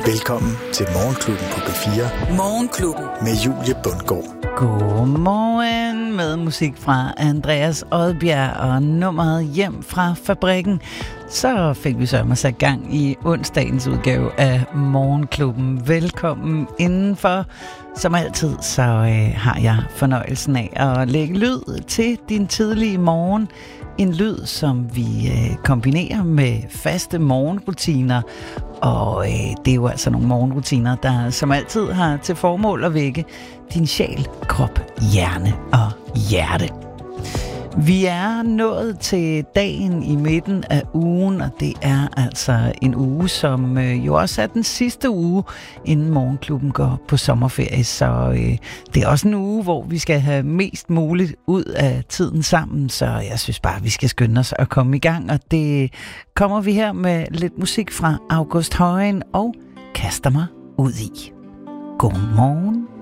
Velkommen til Morgenklubben på P4. Morgenklubben med Julie Bundgaard. Godmorgen med musik fra Andreas Odbjerg og nummeret Hjem fra fabrikken. Så fik vi så sat gang i onsdagens udgave af Morgenklubben. Velkommen indenfor. Som altid så har jeg fornøjelsen af at lægge lyd til din tidlige morgen. En lyd, som vi kombinerer med faste morgenrutiner. Og det er jo altså nogle morgenrutiner, der som altid har til formål at vække din sjæl, krop, hjerne og hjerte. Vi er nået til dagen i midten af ugen, og det er altså en uge, som jo også er den sidste uge, inden Morgenklubben går på sommerferie. Så det er også en uge, hvor vi skal have mest muligt ud af tiden sammen, så jeg synes bare, vi skal skynde os at komme i gang. Og det kommer vi her med lidt musik fra August Højen og kaster mig ud i. Godmorgen.